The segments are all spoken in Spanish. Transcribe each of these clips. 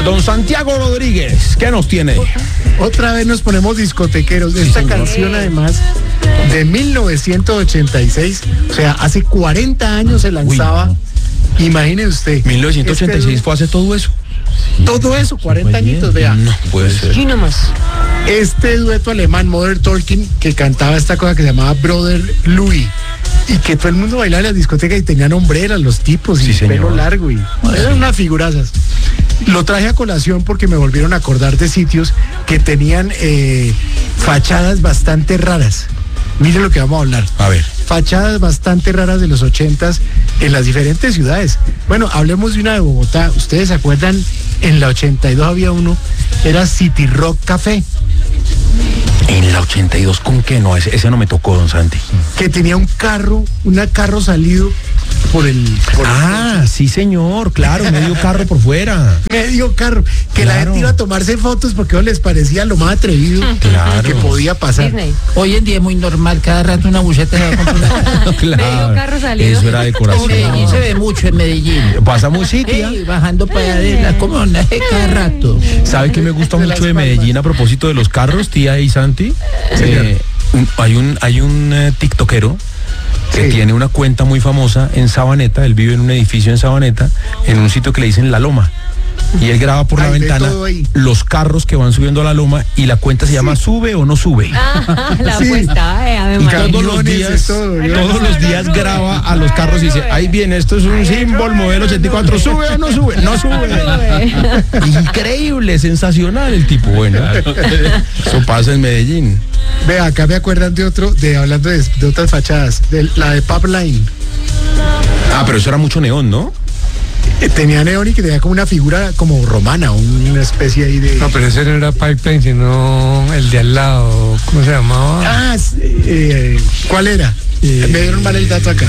Don Santiago Rodríguez, ¿qué nos tiene? Otra vez nos ponemos discotequeros. Esta canción, además, de 1986, o sea, hace 40 años se lanzaba. Uy, no. Imagine usted. 1986 fue hace todo eso. Todo eso, 40 añitos, vea. No puede ser. Y nomás. Este dueto alemán, Modern Talking, que cantaba esta cosa que se llamaba Brother Louis, y que todo el mundo bailaba en las discotecas y tenían hombreras los tipos y Sí, pelo señor. largo y eran unas figurazas. Lo traje a colación porque me volvieron a acordar de sitios que tenían fachadas bastante raras. Mire lo que vamos a hablar. A ver. Fachadas bastante raras de los 80s en las diferentes ciudades. Bueno, hablemos de una de Bogotá. ¿Ustedes se acuerdan? En la 82 había uno, era City Rock Café, En la 82, ¿con qué? No, ese no me tocó, don Santi. que tenía un carro salido por el Sí, señor, claro, medio carro por fuera. medio carro, que la Claro. gente iba a tomarse fotos porque eso les parecía lo más atrevido Claro. que podía pasar. Disney. Hoy en día es muy normal, cada rato una buceta se va a comprar. Medio carro salido. Eso era En decoración. Medellín se ve mucho en Medellín. Pasa muy sitio. Sí, bajando para allá de la comuna cada rato. ¿Sabe qué me gusta De mucho Las de Medellín a propósito de los carros, tía y Santi? Hay un tiktokero que Sí. tiene una cuenta muy famosa en Sabaneta. Él vive en un edificio en Sabaneta, en un sitio que le dicen La Loma. Y él graba por la Ay, ve ventana todo ahí. los carros que van subiendo a la loma y la cuenta se llama ¿Sube o no sube? La Sí. apuesta, Y además. todos los camiones, días, todo, ¿no? todos los días graba a los carros y dice, ahí viene, esto es un símbolo modelo 84, ¿sube o no sube? No sube. Increíble, sensacional el tipo, bueno. Eso pasa en Medellín. Ve, acá me acuerdan de otro, hablando de otras fachadas, de la de Pipeline. Ah, pero eso era mucho neón, ¿no? Tenía neón y que tenía como una figura como romana, una especie ahí de... No, pero ese no era Pipeline, sino el de al lado. ¿Cómo se llamaba? ¿Cuál era? Me dieron mal el dato acá.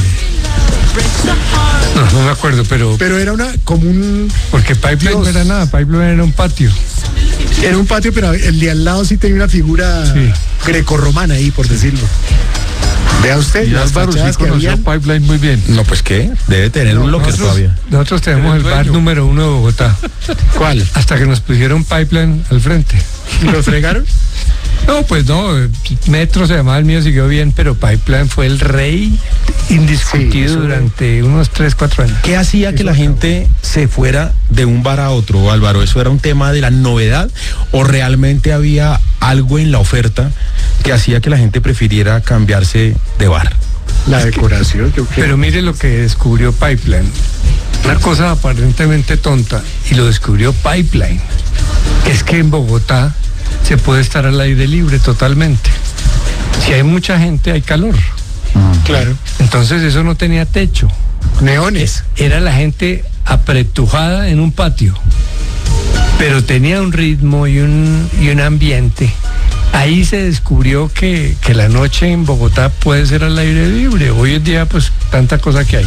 No me acuerdo, pero Pero era como un... porque Pipeline Dios. no era nada, Pipeline era un patio. Era un patio, pero el de al lado sí tenía una figura Sí. grecorromana ahí, por decirlo. Vea usted, Y las Álvaro sí fachadas que conoció habían. Pipeline muy bien. No, pues ¿qué? Debe tener un locker todavía. Nosotros tenemos el Pero el bar dueño. número 1 de Bogotá. ¿Cuál? Hasta que nos pusieron Pipeline al frente. ¿Lo fregaron? No, pues no, Metro se llamaba, el mío siguió bien, pero Pipeline fue el rey indiscutido Sí, eso- durante unos 3, 4 años. ¿Qué hacía que la gente se fuera de un bar a otro, Álvaro? ¿Eso era un tema de la novedad o realmente había algo en la oferta que hacía que la gente prefiriera cambiarse de bar? La decoración, yo creo. Pero mire lo que descubrió Pipeline. Una cosa aparentemente tonta, y lo descubrió Pipeline. Es que en Bogotá se puede estar al aire libre totalmente. Si hay mucha gente, hay calor. Claro. Entonces eso no tenía techo. Neones. Era la gente apretujada en un patio. Pero tenía un ritmo y un ambiente. Ahí se descubrió que la noche en Bogotá puede ser al aire libre. Hoy en día, pues, tanta cosa que hay.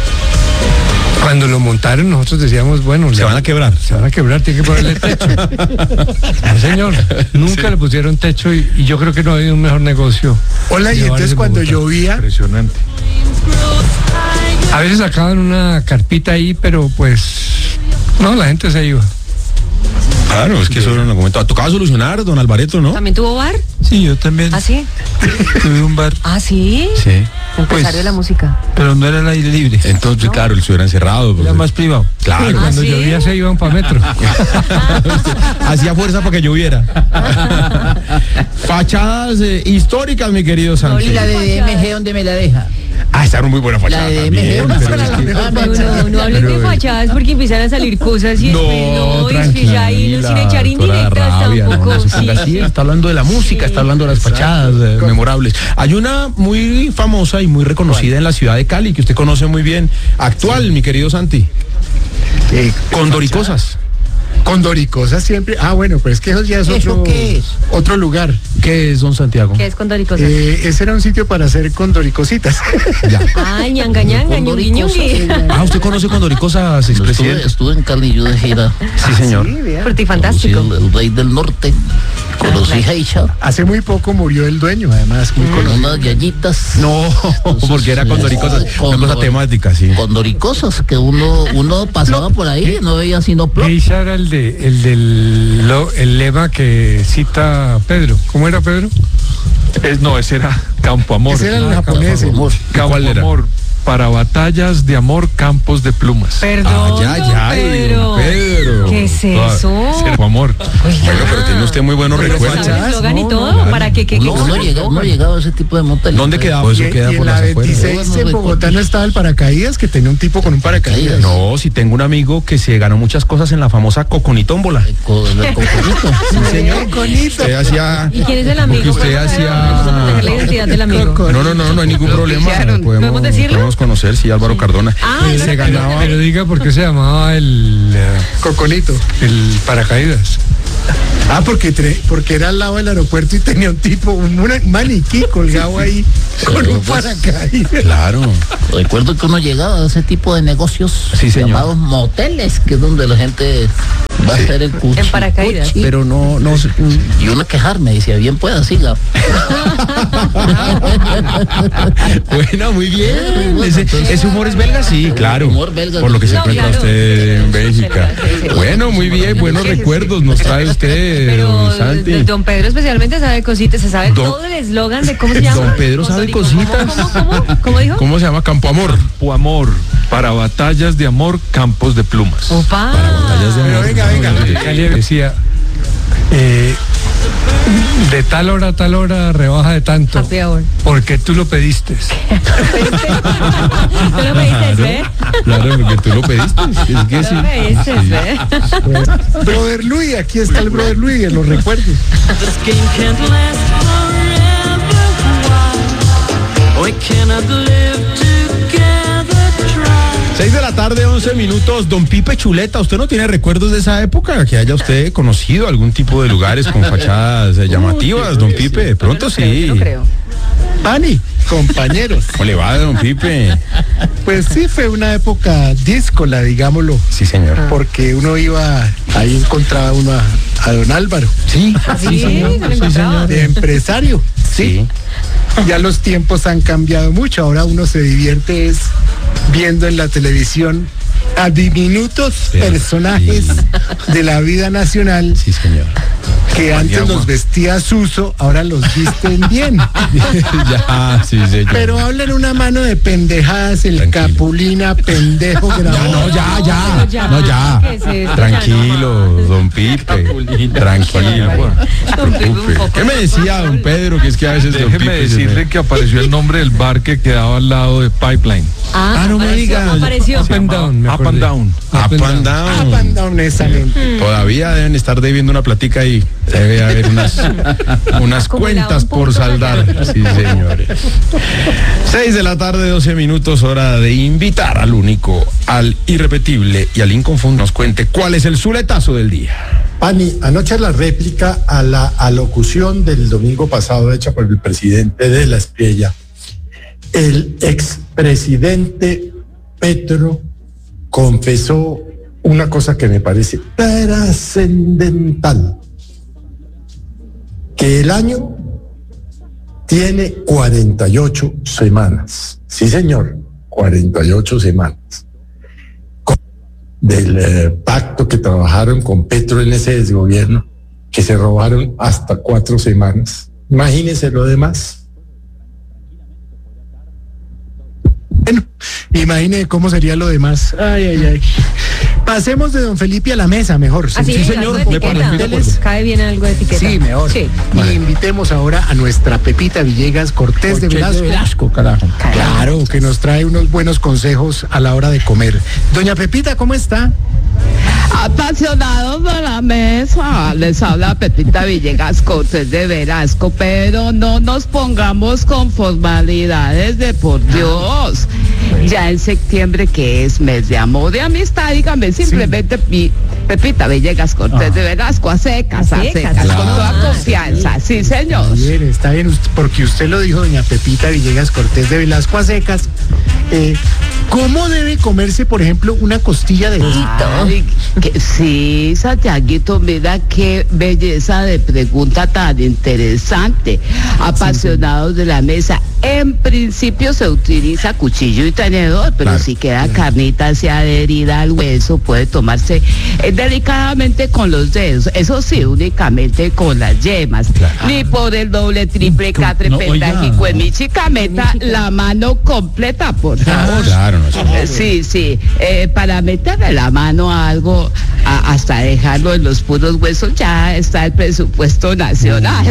Cuando lo montaron, nosotros decíamos, bueno, Se van a quebrar. se van a quebrar, tiene que ponerle techo. No, señor, nunca le pusieron techo y yo creo que no ha habido un mejor negocio. Hola, y Llevar entonces ese cuando Bogotá. llovía, Impresionante. A veces sacaban una carpita ahí, pero pues, no, la gente se iba. Claro, es que eso era un argumento. Tocaba solucionar, don Alvareto, ¿no? ¿También tuvo bar? Sí, yo también ¿Ah, sí? tuve un bar, ¿Ah, sí? Sí. Empresario de la música. pero no era al aire libre. Entonces, claro, el suyo era encerrado. Era pues, más privado. Claro. Cuando ¿sí? llovía se iban para Metro. Hacía fuerza para que lloviera. Fachadas históricas, mi querido Y Santi. la de DMG, ¿dónde me la deja? Ah, esta era muy buena fachada La de también, DMG, una pero sola. es que- No hablen de fachadas porque empiezan a salir cosas y es que ya ahí no sin echar indirectas tampoco. No se ponga así, está hablando de la música, está hablando de las fachadas memorables. Hay una muy famosa y muy reconocida en la ciudad de Cali, que usted conoce muy bien, actual, mi querido Santi, Condoricosas. Condoricosas siempre. Ah, bueno, pero es que eso ya es ¿Eso otro, qué es? otro lugar. ¿Qué es, don Santiago? ¿Qué es Condoricosas? Ese era un sitio para hacer condoricositas. Ya. Ah, ñanga, ñanga, ñungui, ñungui. Ah, ¿usted conoce Condoricosas, expresidente? Estuve en Cali, yo de gira. Sí, señor. Frutifantástico. Conocí el rey del norte. Conocí Geisha. Hace muy poco murió el dueño, además, muy Con conocido. unas gallitas. No, porque era Condoricosas, una cosa temática, sí. Condoricosas, que uno pasaba por ahí y no veía sino plop. Geisha era el el lema que cita Pedro. ¿Cómo era, Pedro? No, ese era Campo Amor. Ese era el japonés. Campo Amor. Para batallas de amor, campos de plumas. Perdón, Pedro. ¿Qué es eso? Campo Amor. Bueno, pero tiene usted muy buenos recuerdos. ¿Sabe el eslogan y todo? ¿Para que No llegaba a ese tipo de motel. ¿Dónde quedaba? Eso queda Y por en las la afueras. 26 en Bogotá no estaba el paracaídas, que tenía un tipo con un paracaídas. No, si tengo un amigo que se ganó muchas cosas en la famosa Coconitómbola. El coconito. Sí, señor. Coconito. Usted hacía... ¿Y quién es el amigo? Porque usted Vamos hacía... a proteger la identidad del amigo. No hay ningún problema. ¿Podemos decirlo? Podemos conocer, sí, Álvaro Cardona. Se ganaba... Pero diga por qué se llamaba el Coconito. el paracaídas. Porque era al lado del aeropuerto y tenía un tipo, un maniquí colgado ahí con un paracaídas. Claro. Recuerdo que uno llegaba a ese tipo de negocios Sí, señor. llamados moteles, que es donde la gente va a hacer el cuchi. En paracaídas. cuchi. Pero no... Y uno quejarme, decía, bien pueda, siga. Bueno, muy bien. Entonces, Ese humor es belga, sí, claro. Humor belga. Por lo que se No, encuentra claro. usted en Bélgica. Sí. Bueno, muy bien, buenos recuerdos nos trae usted, Pero don Santi. don Pedro especialmente sabe cositas, se sabe Don- todo el eslogan de cómo se llama. Don Pedro sabe cositas. ¿Cómo dijo? ¿Cómo se llama? Campo Amor. Campo Amor. Para batallas de amor, campos de plumas. Opa. Batallas de amor. Venga. Cali decía, de tal hora a tal hora rebaja de tanto. Happy hour. Porque tú lo pediste. Tú lo pediste, ¿eh? Claro, porque tú lo pediste. Es que sí. Tú lo pediste, ¿eh? Brother Luis, aquí está el Brother Luis en los recuerdos. This game can't last forever. Why cannot live together? Try. 6 de la tarde, 11 minutos. Don Pipe Chuleta, ¿usted no tiene recuerdos de esa época? Que haya usted conocido algún tipo de lugares con fachadas llamativas, don Pipe. De pronto sí. Yo no creo. Pani, compañeros. ¿Cómo le va, don Pipe? Pues sí, fue una época díscola, digámoslo. Sí, señor. Porque uno iba, ahí encontraba uno a don Álvaro. Sí, Sí, se lo encontraba. De empresario. sí. Ya los tiempos han cambiado mucho. Ahora uno se divierte es viendo en la televisión a diminutos personajes de la vida nacional Sí, señor. que antes los vestía Suso, ahora los visten bien. Ya, sí, señor. Pero hablan una mano de pendejadas, el Tranquilo. Capulina, pendejo, grabó. Ya. ¿Qué es esto? Tranquilo, Ya no. don Pipe. Tranquilo. Don Pipe, un poco. ¿Qué me decía don Pedro? Que es que a veces don Déjeme Pipe se decirle que apareció el nombre del bar que quedaba al lado de Pipeline. no me diga. Apareció. Up and down, me Up acordé. and Down. Up and down. Anda honestamente. Todavía deben estar debiendo una platica y debe haber unas Acumulado cuentas un por punto saldar. Sí, señores. 6 de la tarde, 12 minutos, hora de invitar al único, al irrepetible y al inconfundible. Nos cuente cuál es el zuletazo del día. Pani, anoche la réplica a la alocución del domingo pasado hecha por el presidente de la Espriella, el expresidente Petro confesó una cosa que me parece trascendental, que el año tiene 48 semanas. Sí, señor, 48 semanas. Del pacto que trabajaron con Petro en ese desgobierno, que se robaron hasta 4 semanas. Imagínense lo demás. Bueno, imagine cómo sería lo demás. Ay. Pasemos de don Felipe a la mesa, mejor. Así es, algo de etiqueta. Cae bien algo de etiqueta. Sí, mejor. Sí. Y invitemos ahora a nuestra Pepita Villegas Cortés de Velasco. Carajo. Claro, que nos trae unos buenos consejos a la hora de comer. Doña Pepita, ¿cómo está? Apasionados de la mesa, les habla Pepita Villegas Cortés de Velasco, pero no nos pongamos con formalidades de por Dios. Ya en septiembre, que es mes de amor y amistad, dígame simplemente Pepita Villegas Cortés de Velasco, a secas, con toda confianza, sí señor. Está bien, porque usted lo dijo, doña Pepita Villegas Cortés de Velasco, a secas. ¿Cómo debe comerse, por ejemplo, una costilla de Ay, sí, Santiaguito, mira qué belleza de pregunta tan interesante. Apasionados de la mesa, en principio se utiliza cuchillo y tenedor, pero si queda carnita así adherida al hueso, puede tomarse de delicadamente con los dedos, eso sí, únicamente con las yemas, ni por el doble, triple, catre, pentágico, en mi chica meta la mano completa, por favor. Claro, no Sí, para meterle la mano a algo, hasta dejarlo en los puros huesos, ya está el presupuesto nacional.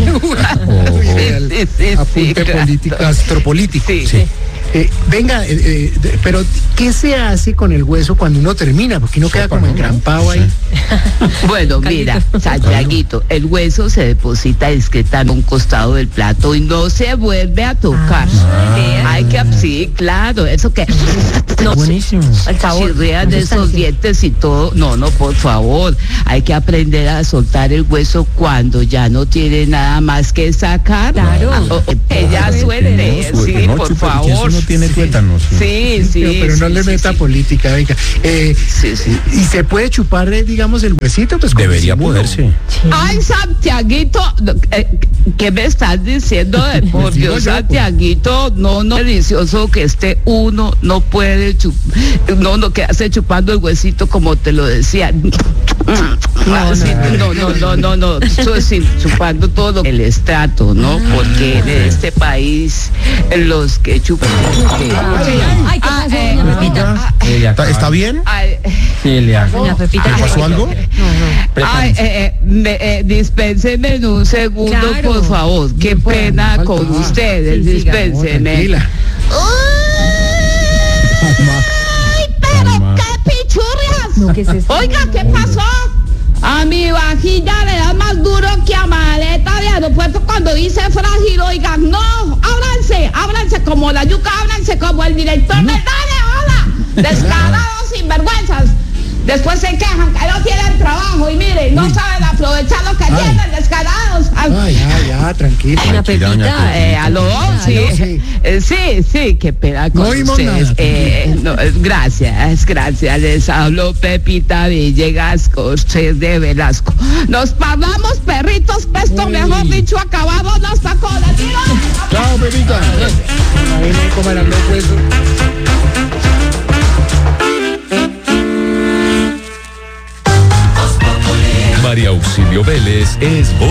Apunte política, astropolítico. Sí. Venga, pero ¿qué se hace con el hueso cuando uno termina? Porque uno queda como engrampado ahí. Bueno, mira, Santiaguito, el hueso se deposita discretamente a un costado del plato y no se vuelve a tocar. Hay que, sí, claro, eso que... No, buenísimo. Chirrean de esos dientes y todo. No, por favor. Hay que aprender a soltar el hueso cuando ya no tiene nada más que sacar. Claro. Ella suelte, sí, por favor. Tiene tuétanos. Sí. Pero no le meta política, venga. ¿Y se puede chupar, digamos, el huesito? Pues Debería poderse. Ay, Santiaguito, ¿qué me estás diciendo? Por Dios, Santiaguito, no, delicioso que uno no puede no quedarse chupando el huesito como te lo decía. No, eso es chupando todo el estrato, ¿no? Porque en este país los que chupan... Ay, ¿qué pasó, ¿Está bien? doña Pepita? ¿Le pasó algo? Dispénseme en un segundo, por favor. Qué pena con ustedes, dispénseme. ¡Ay, pero qué pichurrias! No, ¿qué es esto? Oiga, ¿qué pasó? A mi vajilla le da más duro que a maleta de aeropuerto cuando dice frágil. Oigan, no, ábranse como la yuca, ábranse como el director del DANE, hola, descarados, sinvergüenzas. Después se quejan que no tienen trabajo y miren, no saben aprovechar lo que tienen, descarados. Ya, tranquilo. Doña Pepita. Aló, sí, qué pena con ustedes. Gracias, les hablo Pepita Villegas, Cortés de Velasco. Nos paramos, perritos, pesto, mejor dicho, acabamos las taconas. Chao, Pepita. Ahí no comerán los huesos. María Auxilio Vélez es voz